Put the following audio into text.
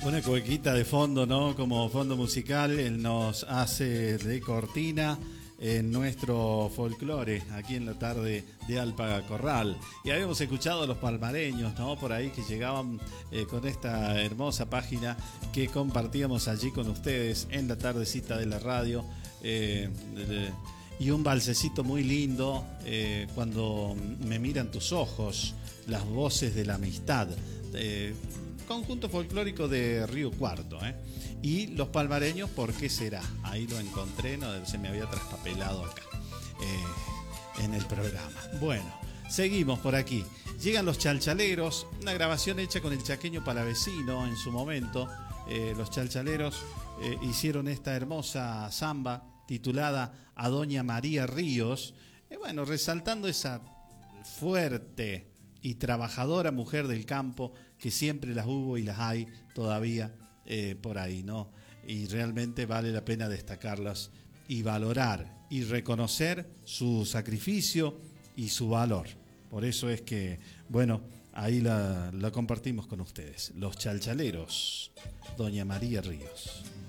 Una cuequita de fondo, ¿no? Como fondo musical, él nos hace de cortina en nuestro folclore, aquí en la tarde de Alpa Corral. Y habíamos escuchado a los palmareños, ¿no? Por ahí que llegaban con esta hermosa página que compartíamos allí con ustedes en la tardecita de la radio. Y un balsecito muy lindo, cuando me miran tus ojos, las voces de la amistad. Conjunto folclórico de Río Cuarto, y los palmareños, ¿por qué será? Ahí lo encontré, no se me había traspapelado acá en el programa. Bueno, seguimos por aquí. Llegan los Chalchaleros, una grabación hecha con el chaqueño Palavecino en su momento. Los Chalchaleros hicieron esta hermosa samba titulada A Doña María Ríos, bueno, resaltando esa fuerte y trabajadora mujer del campo, que siempre las hubo y las hay todavía por ahí, ¿no? Y realmente vale la pena destacarlas y valorar y reconocer su sacrificio y su valor. Por eso es que, bueno, ahí la compartimos con ustedes. Los Chalchaleros, Doña María Ríos.